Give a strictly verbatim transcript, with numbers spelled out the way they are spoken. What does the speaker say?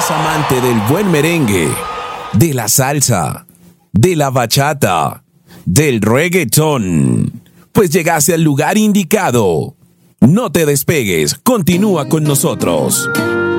eres amante del buen merengue, de la salsa, de la bachata, del reggaetón, pues llegaste al lugar indicado. No te despegues, continúa con nosotros.